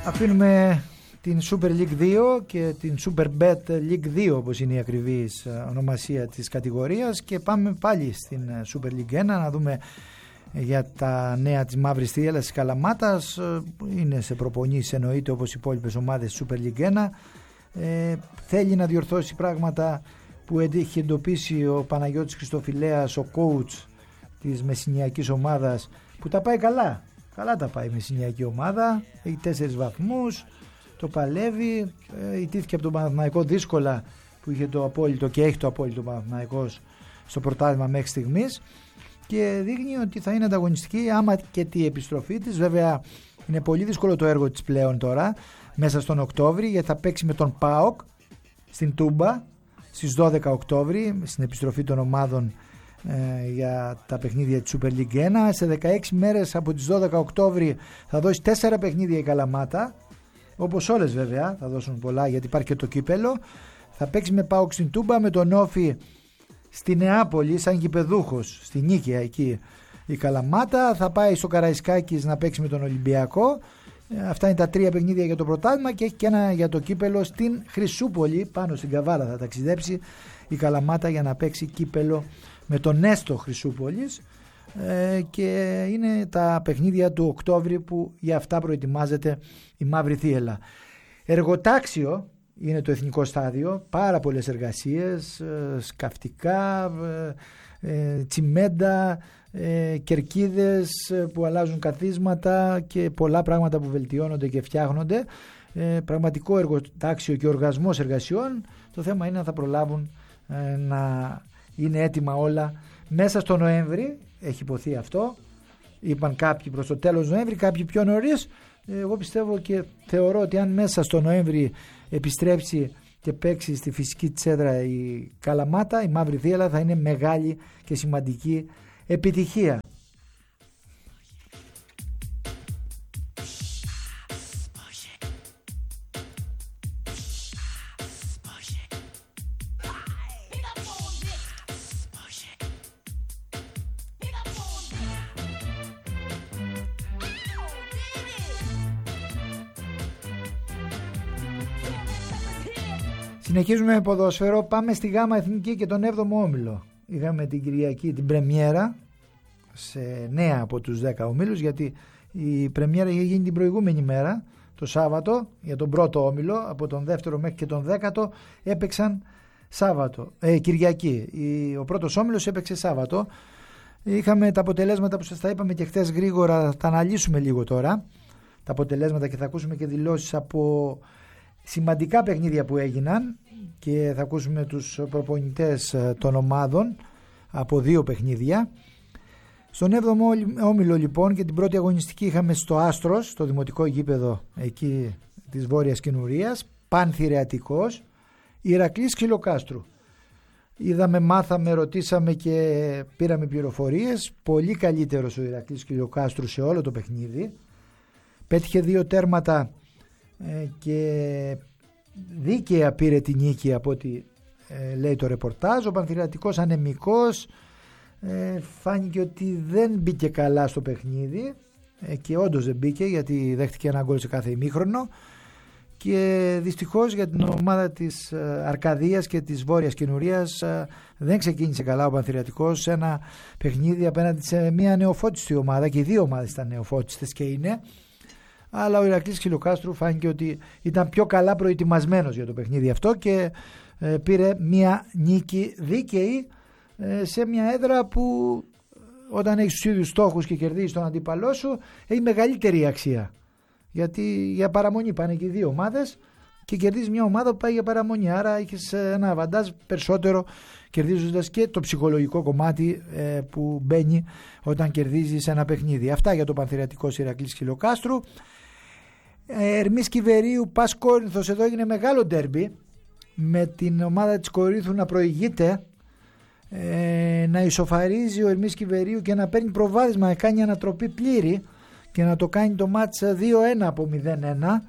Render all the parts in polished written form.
Αφήνουμε την Super League 2 και την Super Bet League 2, όπως είναι η ακριβής ονομασία της κατηγορίας, και πάμε πάλι στην Super League 1 να δούμε για τα νέα της Μαύρης Θύελλας της Καλαμάτας. Είναι σε προπονήσεις, εννοείται, όπως οι υπόλοιπες ομάδες της Super League 1. Θέλει να διορθώσει πράγματα που έχει εντοπίσει ο Παναγιώτης Χριστοφυλέας, ο coach της μεσηνιακής ομάδας, που τα πάει καλά. Καλά τα πάει η μεσηνιακή ομάδα, έχει 4 βαθμούς, το παλεύει, ιτήθηκε από τον Παναθηναϊκό δύσκολα που είχε το απόλυτο και έχει το απόλυτο Παναθηναϊκός στο πρωτάθλημα μέχρι στιγμής, και δείχνει ότι θα είναι ανταγωνιστική άμα και τη επιστροφή της. Βέβαια είναι πολύ δύσκολο το έργο της πλέον τώρα μέσα στον Οκτώβρη, γιατί θα παίξει με τον ΠΑΟΚ στην Τούμπα στις 12 Οκτώβρη στην επιστροφή των ομάδων για τα παιχνίδια της Super League 1. Σε 16 μέρες από τις 12 Οκτώβρη θα δώσει 4 παιχνίδια η Καλαμάτα, όπως όλες βέβαια θα δώσουν πολλά, γιατί υπάρχει και το κύπελο. Θα παίξει με ΠΑΟΚ στην Τούμπα, με τον Όφη στη Νεάπολη σαν γηπεδούχος στη Νίκαια εκεί η Καλαμάτα. Θα πάει στο Καραϊσκάκης να παίξει με τον Ολυμπιακό. Αυτά είναι τα 3 παιχνίδια για το πρωτάθλημα, και έχει και ένα για το κύπελο στην Χρυσούπολη, πάνω στην Καβάλα θα ταξιδέψει η Καλαμάτα για να παίξει κύπελο με τον Νέστο Χρυσούπολης, και είναι τα παιχνίδια του Οκτώβρη που για αυτά προετοιμάζεται η Μαύρη Θύελλα. Εργοτάξιο είναι το εθνικό στάδιο, πάρα πολλές εργασίες, σκαφτικά, τσιμέντα, κερκίδες που αλλάζουν καθίσματα και πολλά πράγματα που βελτιώνονται και φτιάχνονται. Πραγματικό εργοτάξιο και οργασμός εργασιών. Το θέμα είναι αν θα προλάβουν να είναι έτοιμα όλα μέσα στο Νοέμβρη. Έχει υποθεί αυτό, είπαν κάποιοι προς το τέλος Νοέμβρη, κάποιοι πιο νωρίς. Εγώ πιστεύω και θεωρώ ότι αν μέσα στο Νοέμβρη επιστρέψει και παίξει στη φυσική της έδρα η Καλαμάτα, η Μαύρη Θύελλα, θα είναι μεγάλη και σημαντική επιτυχία. Συνεχίζουμε με ποδόσφαιρο, πάμε στη Γάμα Εθνική και τον 7ο όμιλο. Είχαμε την Κυριακή την πρεμιέρα σε 9 από τους 10 ομίλους, γιατί η πρεμιέρα είχε γίνει την προηγούμενη μέρα, το Σάββατο, για τον πρώτο όμιλο. Από τον 2ο μέχρι και τον 10ο έπαιξαν Κυριακή. Ο πρώτος όμιλος έπαιξε Σάββατο. Είχαμε τα αποτελέσματα που σας τα είπαμε και χθες γρήγορα, τα αναλύσουμε λίγο τώρα τα αποτελέσματα, και θα ακούσουμε και δηλώσεις από σημαντικά παιχνίδια που έγιναν, και θα ακούσουμε τους προπονητές των ομάδων από 2 παιχνίδια. Στον 7ο όμιλο λοιπόν και την πρώτη αγωνιστική είχαμε στο Άστρος, το δημοτικό γήπεδο εκεί της Βόρειας Κινουρίας, Πανθηρεατικός, Ηρακλής Ξυλοκάστρου. Είδαμε, μάθαμε, ρωτήσαμε και πήραμε πληροφορίες. Πολύ καλύτερος ο Ηρακλής Ξυλοκάστρου σε όλο το παιχνίδι. Πέτυχε 2 τέρματα και δίκαια πήρε την νίκη από ό,τι λέει το ρεπορτάζ. Ο Πανθηρεατικός ανεμικός, φάνηκε ότι δεν μπήκε καλά στο παιχνίδι, και όντως δεν μπήκε, γιατί δέχτηκε ένα γκολ σε κάθε ημίχρονο, και δυστυχώς για την ομάδα της Αρκαδίας και της Βόρειας Κινουρίας δεν ξεκίνησε καλά ο Πανθηρεατικός σε ένα παιχνίδι απέναντι σε μια νεοφώτιστη ομάδα, και οι 2 ομάδες ήταν νεοφώτιστες και είναι. Αλλά ο Ηρακλής Ξυλοκάστρου φάνηκε ότι ήταν πιο καλά προετοιμασμένος για το παιχνίδι αυτό, και πήρε μια νίκη δίκαιη σε μια έδρα που όταν έχεις τους ίδιους στόχους και κερδίζεις τον αντίπαλό σου, έχει μεγαλύτερη αξία, γιατί για παραμονή πάνε και οι 2 ομάδες και κερδίζεις μια ομάδα που πάει για παραμονή, άρα έχεις ένα αβαντάζ περισσότερο, κερδίζοντας και το ψυχολογικό κομμάτι που μπαίνει όταν κερδίζεις ένα παιχνίδι. Αυτά για το Πανθηρεατικό Ηρακλής Ξυλοκάστρου. Ερμής Κιβερίου Πας Κόρινθος, εδώ έγινε μεγάλο ντέρμπι, με την ομάδα της Κορίνθου να προηγείται, να ισοφαρίζει ο Ερμής Κιβερίου και να παίρνει προβάδισμα, να κάνει ανατροπή πλήρη και να το κάνει το μάτς 2-1 από 0-1.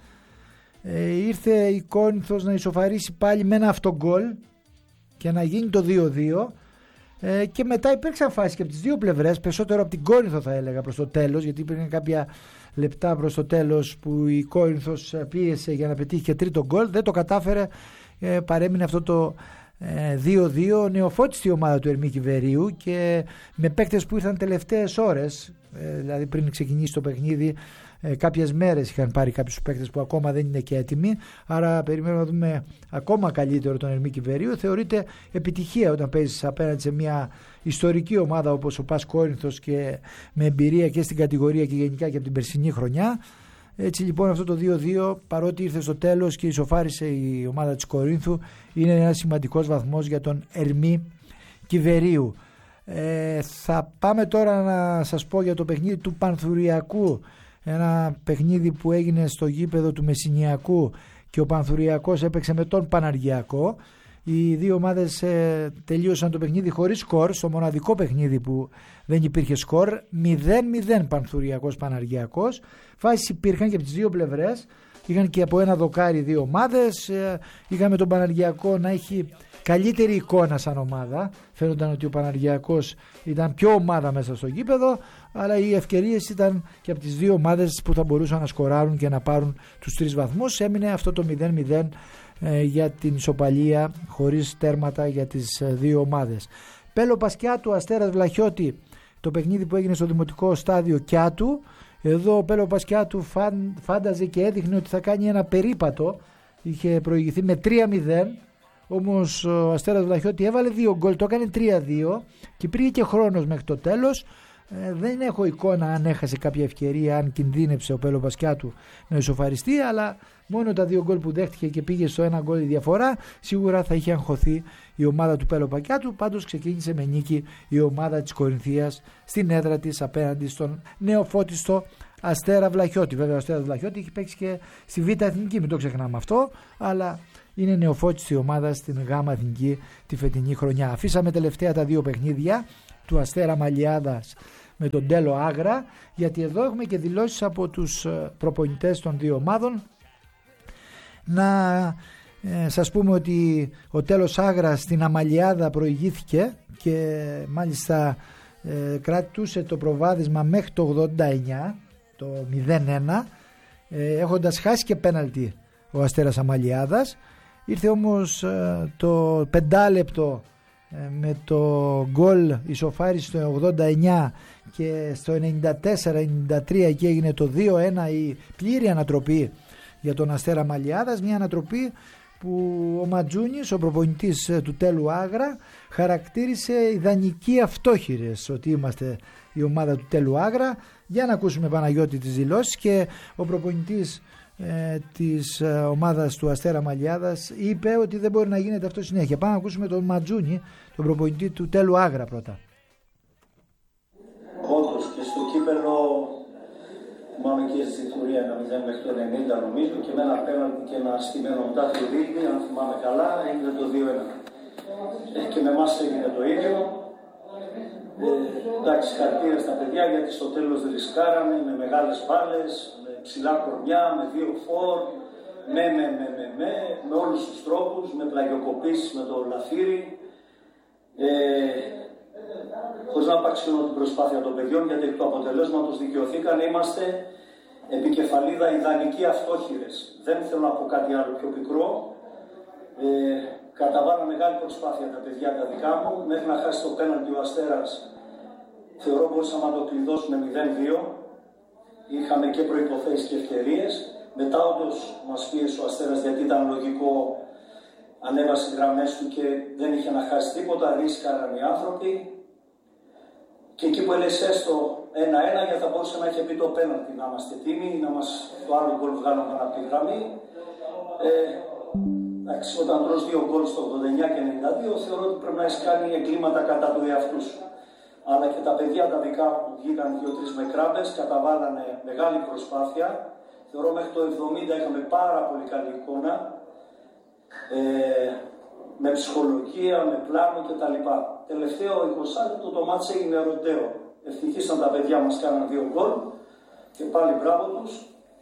Ήρθε η Κόρινθος να ισοφαρίσει πάλι με ένα αυτογκόλ και να γίνει το 2-2. Και μετά υπήρξαν φάσεις και από τις δύο πλευρές, περισσότερο από την Κόρινθο θα έλεγα προς το τέλος, γιατί υπήρχαν κάποια λεπτά προς το τέλος που η Κόρινθος πίεσε για να πετύχει και τρίτο γκολ, δεν το κατάφερε, παρέμεινε αυτό το 2-2. Νεοφώτιστη ομάδα του Ερμή Κιβερίου και με παίκτες που ήρθαν τελευταίες ώρες, δηλαδή πριν ξεκινήσει το παιχνίδι, κάποιες μέρες είχαν πάρει κάποιους παίκτες που ακόμα δεν είναι και έτοιμοι, άρα περιμένουμε να δούμε ακόμα καλύτερο τον Ερμή Κιβερίου. Θεωρείται επιτυχία όταν παίζεις απέναντι σε μια ιστορική ομάδα όπως ο ΠΑΣ Κόρινθος και με εμπειρία και στην κατηγορία και γενικά και από την περσινή χρονιά. Έτσι λοιπόν αυτό το 2-2, παρότι ήρθε στο τέλος και ισοφάρισε η ομάδα της Κορίνθου, είναι ένας σημαντικός βαθμός για τον Ερμή Κιβερίου. Θα πάμε τώρα να σας πω για το παιχνίδι του Πανθουριακού, ένα παιχνίδι που έγινε στο γήπεδο του Μεσσηνιακού και ο Πανθουριακός έπαιξε με τον Παναργιακό. Οι δύο ομάδες τελείωσαν το παιχνίδι χωρίς σκορ, στο μοναδικό παιχνίδι που δεν υπήρχε σκορ, 0-0 Πανθουριακός Παναργιακός. Φάσεις υπήρχαν και από τις δύο πλευρές, είχαν και από ένα δοκάρι δύο ομάδες. Είχαμε τον Παναργιακό να έχει καλύτερη εικόνα σαν ομάδα, φαίνονταν ότι ο Παναργιακός ήταν πιο ομάδα μέσα στο γήπεδο, αλλά οι ευκαιρίες ήταν και από τις δύο ομάδες που θα μπορούσαν να σκοράρουν και να πάρουν τους 3 βαθμούς. Έμεινε αυτό το 0-0 για την ισοπαλία χωρίς τέρματα για τις δύο ομάδες. Πέλο Πασκιάτου Αστέρας Βλαχιώτη, το παιχνίδι που έγινε στο Δημοτικό Στάδιο Κιάτου. Εδώ ο Πέλο Πασκιάτου φάνταζε και έδειχνε ότι θα κάνει ένα περίπατο, είχε προηγηθεί με 3-0, όμως ο Αστέρας Βλαχιώτη έβαλε 2 γκολ, το έκανε 3-2 και υπήρχε και χρόνος μέχρι το τέλος. Δεν έχω εικόνα αν έχασε κάποια ευκαιρία, αν κινδύνεψε ο Πέλο Πασκιάτου να ισοφαριστεί, αλλά μόνο τα 2 γκολ που δέχτηκε και πήγε στο 1 γκολ η διαφορά, σίγουρα θα είχε αγχωθεί η ομάδα του Πέλο Πασκιάτου. Πάντως ξεκίνησε με νίκη η ομάδα της Κορινθίας στην έδρα της απέναντι στον νεοφώτιστο Αστέρα Βλαχιώτη. Βέβαια ο Αστέρας Βλαχιώτη έχει παίξει και στη Β' Εθνική, μην το ξεχνάμε αυτό, αλλά είναι νεοφώτιστη ομάδα στην Γ' Εθνική τη φετινή χρονιά. Αφήσαμε τελευταία τα 2 παιχνίδια του Αστέρα Μαλιάδας με τον Τέλο Άγρα, γιατί εδώ έχουμε και δηλώσεις από τους προπονητές των δύο ομάδων. Να σας πούμε ότι ο Τέλος Άγρα στην Αμαλιάδα προηγήθηκε και μάλιστα κρατούσε το προβάδισμα μέχρι το 89, το 0-1, έχοντας χάσει και πέναλτι ο Αστέρας Αμαλιάδας. Ήρθε όμως το 5 λεπτό με το γκολ ισοφάρισε στο 89 και στο 94-93 εκεί έγινε το 2-1, η πλήρη ανατροπή για τον Αστέρα Μαλιάδας, μια ανατροπή που ο Ματζούνης, ο προπονητής του Τέλου Άγρα, χαρακτήρισε ιδανική αυτόχειρες ότι είμαστε η ομάδα του Τέλου Άγρα. Για να ακούσουμε, Παναγιώτη, τις δηλώσεις, και ο προπονητής της ομάδας του Αστέρα Μαλιάδας είπε ότι δεν μπορεί να γίνεται αυτό συνέχεια. Πάμε να ακούσουμε τον Ματζούνη, τον προπονητή του Τέλου Άγρα πρώτα. Όντως και στο κύπελο, μάλλον και στη Θουρία, ένα 0 μέχρι το 90 νομίζω, και με ένα πέναλτι και ένα στημένο μετά του Δίγνη, αν θυμάμαι καλά, έγινε το 2-1. Και με εμάς έγινε το ίδιο. Εντάξει, χαρακτήρα στα παιδιά, γιατί στο τέλος δεν ρισκάραμε, με μεγάλες μπάλες, με ψηλά κορμιά, με 2 φορ, με όλους τους τρόπους, με πλαγιοκοπήσεις, με το λαφύρι. Χωρίς να απαξιώνω την προσπάθεια των παιδιών, γιατί εκ του αποτελέσματος δικαιωθήκαν, είμαστε επικεφαλίδα ιδανικοί αυτόχειρες. Δεν θέλω να πω κάτι άλλο πιο πικρό. Καταβάλα μεγάλη προσπάθεια τα παιδιά τα δικά μου, μέχρι να χάσει το πέναλτι ο Αστέρας. Θεωρώ μπορούσαμε να το κλειδώσουμε 0-2. Είχαμε και προϋποθέσεις και ευκαιρίες. Μετά όντως μας πίεσε ο Αστέρας, γιατί ήταν λογικό, ανέβασε τις γραμμές του και δεν είχε να χάσει τίποτα, ρίσκαραν οι άνθρωποι. Και εκεί που έλεγε έστω 1-1, γιατί θα μπορούσε να είχε πει το πέναλτι, να είμαστε έτοιμοι, να μας το άλλο γκολ βγάλουμε από τη γραμμή. Όταν τρως 2 γκολ στο 89 και 92, θεωρώ ότι πρέπει να έχει κάνει εγκλήματα κατά του εαυτού σου. Αλλά και τα παιδιά τα δικά μου βγήκαν 2-3 με κράμπες, καταβάλανε μεγάλη προσπάθεια. Θεωρώ μέχρι το 70 είχαμε πάρα πολύ καλή εικόνα, με ψυχολογία, με πλάνο κτλ. Τελευταίο 20 λεπτό το μάτς έγινε ροντέο. Ευτυχήσαν τα παιδιά μας, κάναν 2 γκολ και πάλι μπράβο τους.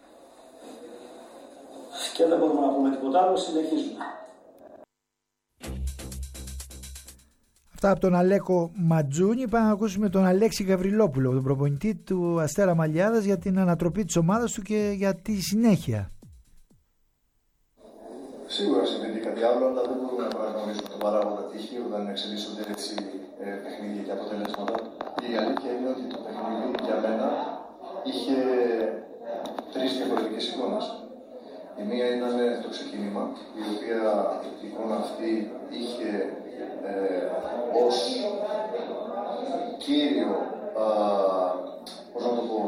Και δεν μπορούμε να πούμε τίποτα άλλο, συνεχίζουμε. Αυτά από τον Αλέκο Ματζούνι. Πάμε να ακούσουμε τον Αλέξη Γαβριλόπουλο, τον προπονητή του Αστέρα Μαλιάδας, για την ανατροπή της ομάδας του και για τη συνέχεια. Σίγουρα συμβαίνει κάτι άλλο, αλλά δεν μπορούμε να παραγνωρίσουμε τον παράγοντα τύχη όταν εξελίσσονται έτσι παιχνίδια και αποτελέσματα. Η αλήθεια είναι ότι το παιχνίδι για μένα είχε τρεις διαφορετικές εικόνες. Η μία ήταν το ξεκίνημα, η οποία η εικόνα αυτή είχε ως κύριο, πώς να το πω,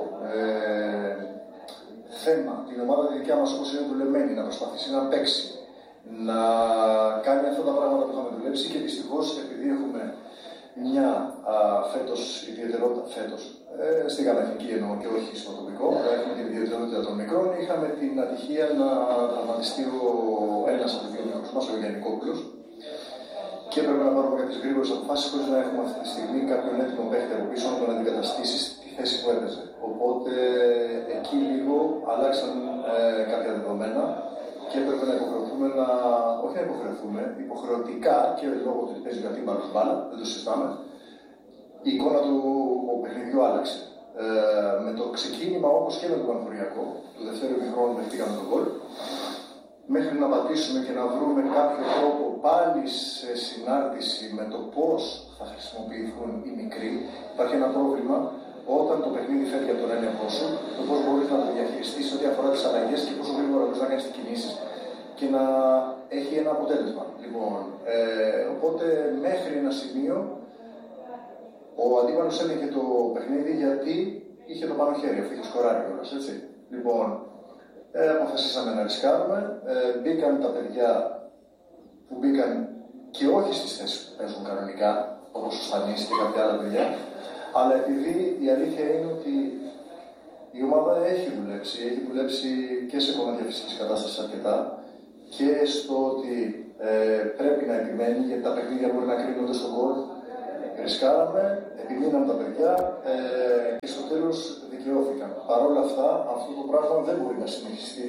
θέμα την ομάδα τη δικιά μας όπως είναι δουλεμένη, να προσπαθήσει να παίξει, να κάνει αυτά τα πράγματα που είχαμε δουλέψει και δυστυχώς επειδή έχουμε μια φέτος ιδιαιτερότητα, στην καταρχική εννοώ και όχι στο τοπικό, έχουμε την ιδιαιτερότητα των μικρών, είχαμε την ατυχία να τραυματιστεί ένας από τους δύο μικρούς μας, ο Γιαννικόπουλος, και έπρεπε να πάρουμε κάποιες γρήγορες αποφάσεις χωρίς να έχουμε αυτή τη στιγμή κάποιον έτοιμο παίχτη από πίσω να τον αντικαταστήσει στη θέση που έπαιζε. Οπότε εκεί λίγο αλλάξαν κάποια δεδομένα και έπρεπε να υποχρεωθούμε όχι να υποχρεωθούμε, υποχρεωτικά και λόγω του ότι παίζει κάτι μπάλα, δεν το συζητάμε, η εικόνα του παιχνιδιού άλλαξε. Με το ξεκίνημα όπως και με το Πανθοριακό, του δεύτερου ημιχρόνου δεχτήκαμε τον γκολ, μέχρι να πατήσουμε και να βρούμε κάποιο τρόπο πάλι σε συνάρτηση με το πώς θα χρησιμοποιηθούν οι μικροί, υπάρχει ένα πρόβλημα όταν το παιχνίδι φεύγει από τον έλεγχο σου, το πώς μπορείς να το διαχειριστείς ό,τι αφορά τις αλλαγές και πόσο γρήγορα μπορείς να κάνεις τις κινήσεις και να έχει ένα αποτέλεσμα. Λοιπόν, οπότε μέχρι ένα σημείο ο αντίπαλος έλεγχε το παιχνίδι γιατί είχε το πάνω χέρι, αυτό είχε σκοράρει κιόλας, έτσι. Λοιπόν, αποφασίσαμε να ρισκάρουμε, μπήκαν τα παιδιά που μπήκαν και όχι στις θέσεις που παίζουν κανονικά, όπως ο Στανής και κάποια άλλα παιδιά, αλλά επειδή η αλήθεια είναι ότι η ομάδα έχει δουλέψει και σε κομμάτια φυσικής κατάστασης αρκετά και στο ότι πρέπει να επιμένει, γιατί τα παιχνίδια μπορεί να κρίνονται στον γκολ. Ρισκάραμε, επιμείναμε τα παιδιά και στο τέλος δικαιώθηκαν. Παρ' όλα αυτά, αυτό το πράγμα δεν μπορεί να συνεχιστεί.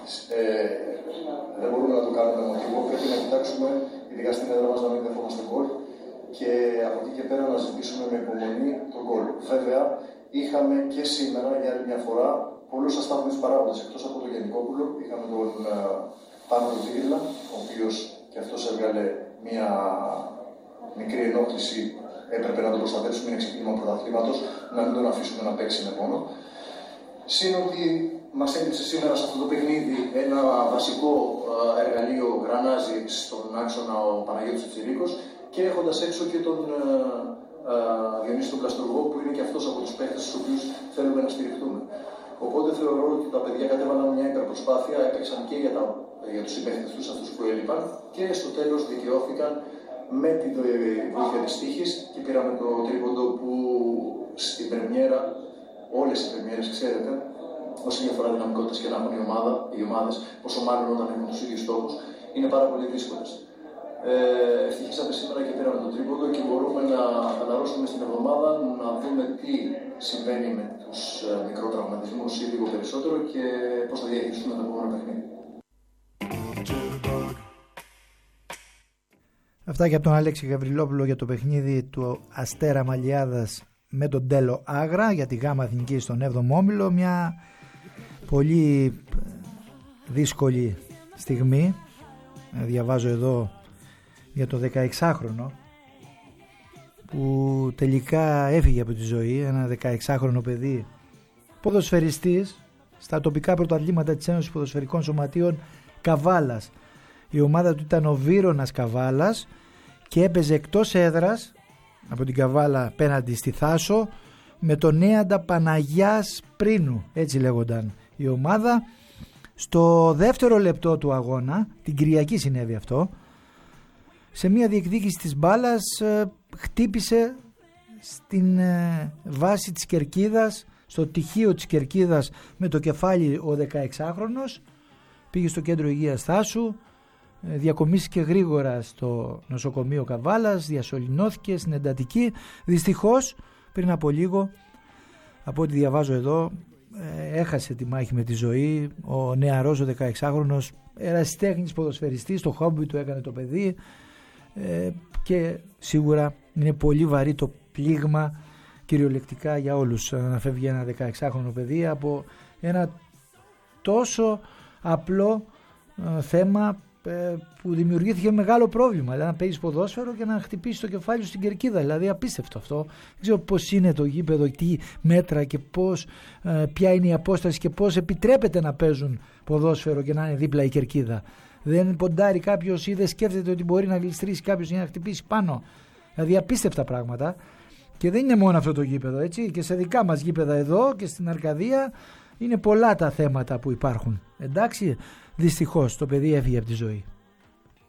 Δεν μπορούμε να το κάνουμε μοτίβο. Πρέπει να κοιτάξουμε, ειδικά στην έδρα μας, να μην δεχόμαστε γκολ και από εκεί και πέρα να ζητήσουμε με υπομονή τον γκολ. Βέβαια, είχαμε και σήμερα για άλλη μια φορά πολλούς αστάθμιους παράγοντες. Εκτός από τον Γιαννικόπουλο, είχαμε τον Πάνο Ζήγηλα, ο οποίος και αυτός έβγαλε μια μικρή ενόχληση. Έπρεπε να τον προστατεύσουμε, είναι ξεκίνημα πρωταθλήματος, να μην τον αφήσουμε να παίξει με πόνο. Συν ότι μας έλειψε σήμερα σε αυτό το παιχνίδι ένα βασικό εργαλείο γρανάζι στον άξονα ο Παναγιώτης Τσιρίκος και έχοντας έξω και τον Διονύση τον Πλαστουργό που είναι και αυτός από τους παίκτες τους οποίους θέλουμε να στηριχτούμε. Οπότε θεωρώ ότι τα παιδιά κατέβαλαν μια υπερπροσπάθεια, έπαιξαν και για τους συμπαίκτες τους αυτούς που έλειπαν και στο τέλος δικαιώθηκαν με την βοήθεια της τύχης και πήραμε το τρίποντο που στην πρεμιέρα, όλες οι πρεμιέρες ξέρετε, όσο διαφορά δυναμικότητας και να έχουν οι ομάδες, πόσο μάλλον όταν έχουν τους ίδιους στόχους, είναι πάρα πολύ δύσκολες. Ευτυχήσαμε σήμερα και πήραμε το τρίποντο και μπορούμε να αναρρώσουμε στην εβδομάδα να δούμε τι συμβαίνει με τους μικροτραυματισμούς ή λίγο περισσότερο και πώς θα διαχειριστούμε το επόμενο παιχνίδι. Αυτά και από τον Αλέξη Γαβριλόπουλο για το παιχνίδι του Αστέρα Μαλιάδας με τον Τέλο Άγρα για τη ΓΑΜΑ Εθνική στον 7ο όμιλο. Μια πολύ δύσκολη στιγμή. Διαβάζω εδώ για το 16χρονο που τελικά έφυγε από τη ζωή. Ένα 16χρονο παιδί ποδοσφαιριστής στα τοπικά πρωταθλήματα της Ένωσης Ποδοσφαιρικών Σωματείων Καβάλας. Η ομάδα του ήταν ο Βύρωνας Καβάλας και έπαιζε εκτός έδρας από την Καβάλα απέναντι στη Θάσο με τον Νέαντα Παναγιάς Πρίνου, έτσι λέγονταν η ομάδα. Στο δεύτερο λεπτό του αγώνα, την Κυριακή συνέβη αυτό, σε μια διεκδίκηση της μπάλας χτύπησε στην βάση της κερκίδας, στο τυχείο της κερκίδας με το κεφάλι ο 16χρονος, πήγε στο κέντρο υγείας Θάσου, διακομίστηκε γρήγορα στο νοσοκομείο Καβάλας, διασωληνώθηκε στην εντατική. Δυστυχώς πριν από λίγο, από ό,τι διαβάζω εδώ, έχασε τη μάχη με τη ζωή ο νεαρός, ο 16χρονος ερασιτέχνης ποδοσφαιριστής. Το χόμπι του έκανε το παιδί, και σίγουρα είναι πολύ βαρύ το πλήγμα κυριολεκτικά για όλους να φεύγει ένα 16χρονο παιδί από ένα τόσο απλό θέμα που δημιουργήθηκε μεγάλο πρόβλημα, δηλαδή να παίζεις ποδόσφαιρο και να χτυπήσεις το κεφάλι σου στην κερκίδα, δηλαδή απίστευτο αυτό. Δεν ξέρω πώς είναι το γήπεδο, τι μέτρα και πώς, ποια είναι η απόσταση και πώς επιτρέπεται να παίζουν ποδόσφαιρο και να είναι δίπλα η κερκίδα. Δεν ποντάρει κάποιος ή δεν σκέφτεται ότι μπορεί να γλιστρήσει κάποιος ή να χτυπήσει πάνω, δηλαδή απίστευτα πράγματα. Και δεν είναι μόνο αυτό το γήπεδο, έτσι, και σε δικά μας γήπεδα εδώ και στην Αρκαδία είναι πολλά τα θέματα που υπάρχουν. Εντάξει, δυστυχώς το παιδί έφυγε από τη ζωή.